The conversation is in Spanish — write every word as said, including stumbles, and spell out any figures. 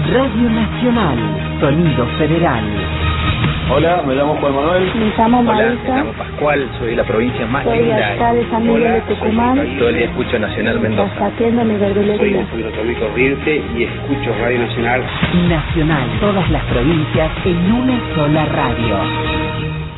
Radio Nacional, Sonido Federal. Hola, me llamo Juan Manuel. Me llamo Hola, Marisa. me llamo Pascual, soy de la provincia más Soy linda. acá de San Miguel de Tucumán. Soy, todo el día escucho Nacional Mendoza. Atiendo mi verdulería. Soy de San Corriente y escucho Radio Nacional. Nacional, todas las provincias en una sola radio.